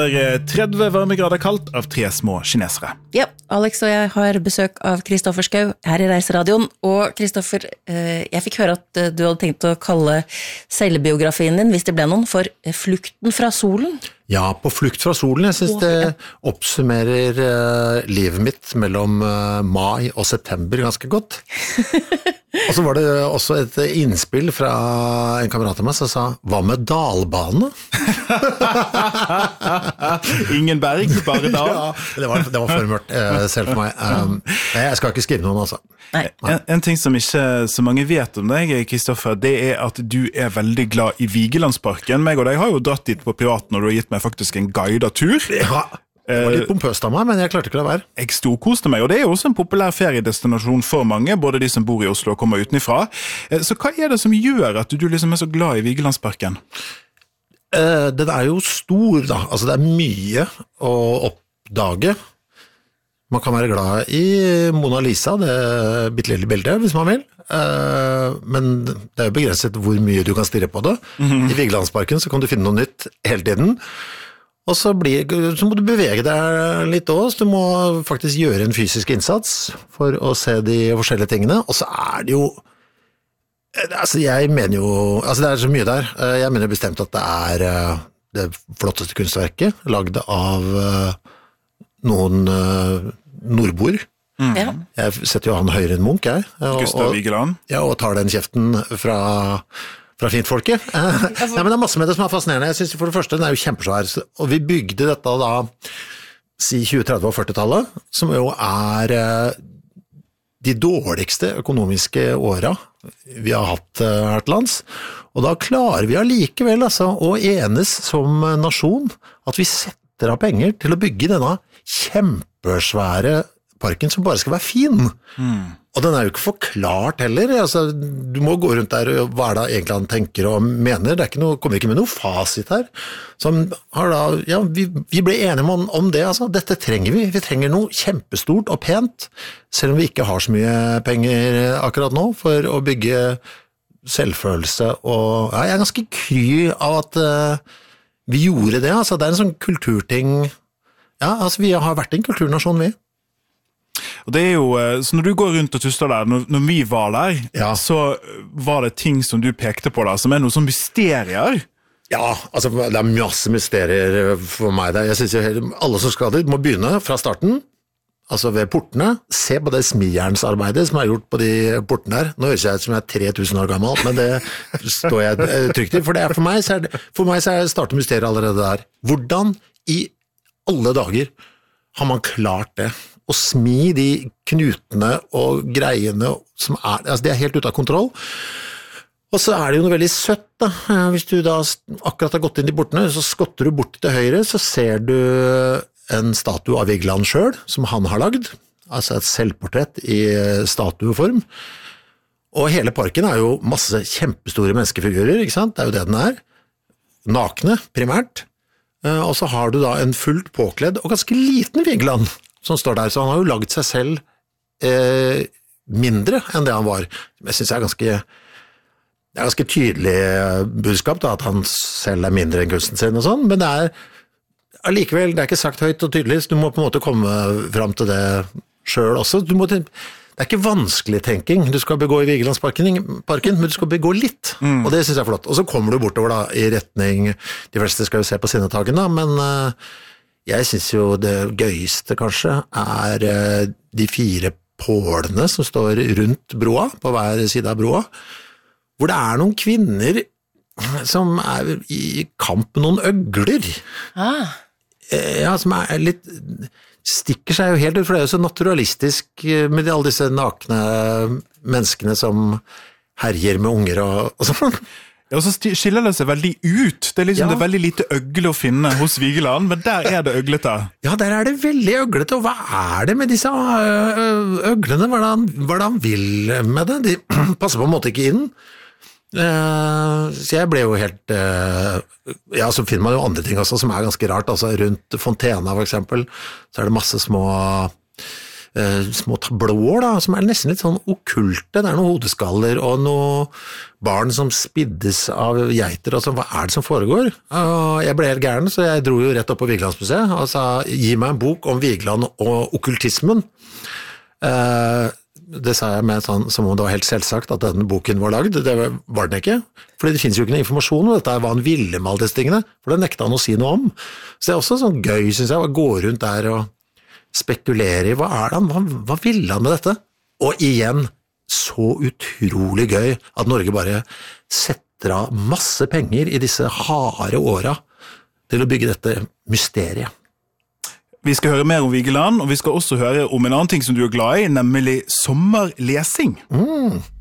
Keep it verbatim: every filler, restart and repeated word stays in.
tretti varmegrader kaldt av tre små kinesere. Ja, Alex og jeg har besøk av Kristoffer Schau her i Reiseradioen. Og Kristoffer, jeg fikk høre at du hadde tenkt å kalle selvbiografien din, hvis det ble noen, for Flukten fra solen. Ja, på Flukt fra solen. Jeg synes det oppsummerer uh, livet mitt mellom uh, mai og september ganske godt. Og så var det også et innspill fra en kamerat av meg som sa, hva med dalbane? Ingen berg, bare dal. Ja, det var, det var for mørkt uh, selv for meg. Um, jeg skal ikke skrive noen, altså. Nei. En, en ting som ikke så mange vet om deg, Kristoffer, det er at du er veldig glad i Vigelandsparken. Meg og deg har jo dratt dit på privaten, og du har gitt meg faktisk en guidet tur. Ja, det var litt pompøst av meg, men jeg klarte ikke å la være. Jeg storkoste meg, og det er jo også en populær feriedestinasjon for mange, både de som bor i Oslo og kommer utenifra. Så hva er det som gjør at du liksom er så glad i Vigelandsparken? Uh, den er jo stor, da. Altså, det er mye å oppdage. Man kan være glad i Mona Lisa, det bittelille bildet, hvis man vil. Uh, men det er jo begrenset hvor mye du kan stirre på det. Mm-hmm. I Vigelandsparken så kan du finne noe nytt hele tiden. Og så, blir, så må du bevege deg litt også. Du må faktisk gjøre en fysisk innsats for å se de forskjellige tingene. Og så er det jo, altså jeg mener jo, altså det er så mye der. Jeg mener bestemt at det er det flotteste kunstverket, lagd av noen nordboer. Mm. Ja. Jeg setter jo han høyere enn Munch, jeg. Gustav Vigeland. Ja, og tar den kjeften fra... fra fintfolket. Nei, men det er masse med det som er fascinerende. Jeg synes for det første, den er jo kjempesvær, og vi bygde dette da, si tjue-, tretti- og førti-tallet, som jo er de dårligste økonomiske åra vi har hatt her til lands, og da klarer vi allikevel altså, å enes som nasjon, at vi setter av penger til å bygge denne kjempesvære parken som bare skal være fin. Mm. Og den er jo ikke forklart heller, altså, du må gå rundt der og hva er det egentlig han tenker og mener, det er ikke noe, kommer ikke med noe fasit her, som har da, ja, vi, vi ble enige om, om det, altså, dette trenger vi, vi trenger noe kjempestort og pent, selv om vi ikke har så mye penger akkurat nå, for å bygge selvfølelse, og ja, jeg er ganske kry av at uh, vi gjorde det, altså, det er en sånn kulturting, ja, altså, vi har vært en kulturnasjon, vi. Og det er jo, så når du går rundt og tuster der, når, når vi var der, ja. Så var det ting som du pekte på da, som er noe sånn mysterier. Ja, altså det er masse mysterier for meg der. Jeg synes jo alle som skal dit må begynne fra starten, altså ved portene, se på det smijernsarbeidet som er gjort på de portene der. Nå høres jeg ut som jeg er tre tusen år gammel, men det står jeg trygt i, for det er for meg, så er det, for meg så er det startet mysteriet allerede der. Hvordan i alle dager har man klart det? Å smi de knutene og greiene som er, altså det er helt ute av kontroll. Og så er det jo noe veldig søtt da, hvis du da akkurat har gått inn i portene, så skotter du bort til høyre, så ser du en statue av Vigeland selv, som han har lagd, altså et selvportrett i statueform. Og hele parken er jo masse kjempestore menneskefigurer, ikke sant? Det er jo det den er. Nakne, primært. Og så har du da en fullt påkledd og ganske liten Vigeland, som står der, så han har jo laget seg selv eh, mindre enn det han var. Jeg synes det er ganske, det er ganske tydelig budskap da, at han selv er mindre enn kunsten sin og sånn, men det er allikevel, det er ikke sagt høyt og tydelig, så du må på en måte komme frem til det selv også. Du må, det er ikke vanskelig tenking, du skal begå i Vigelandsparken, parken, men du skal begå litt, mm. og det synes jeg er flott. Og så kommer du bortover da, i retning, de fleste skal jo se på Sinnetagen da, men... Eh, Jeg synes jo det gøyeste kanskje er de fire pålene som står rundt broa, på hver side av broa, hvor det er noen kvinner som er i kamp med noen øgler. Ah. Ja, som er litt, stikker seg jo helt ut, for det er jo så naturalistisk med alle disse nakne menneskene som herjer med unger og, og sånn. Ja, og så skiller det seg veldig ut. Det er liksom ja. Det er veldig lite øgle å finne hos Vigeland, men der er det øglete. Ja, der er det veldig øglete, og hva er det med disse øglene? Hva er det han, hva er det han vil med det? De passer på en måte ikke inn. Så jeg ble jo helt... Ja, så finner man jo andre ting også som er ganske rart. Altså rundt Fontena for eksempel, så er det masse små eh, små tablåer da, som er nesten litt sånn okkulte. Det er noen hodeskaller og noen barn som spiddes av geiter. Altså, hva er det som foregår? Uh, jeg ble helt gæren, så jeg dro jo rett opp på Vigelandsmuseet og sa, gi meg en bok om Vigeland og okkultismen. Uh, Det sa jeg med sånn, som om det var helt selvsagt at denne boken var lagd. Det var den ikke, fordi det finnes jo ikke noe informasjon om dette, hva han ville med alle disse tingene, for det nekta han å si noe om. Så det er også sånn gøy, synes jeg, å gå rundt der og spekulere i, hva er det han, hva, hva ville han med dette? Og igjen, så utrolig gøy at Norge bare setter av masse penger i disse harde åra til å bygge dette mysteriet. Vi skal høre mer om Vigeland, og vi skal også høre om en annen ting som du er glad i, nemlig sommerlesing. Mm.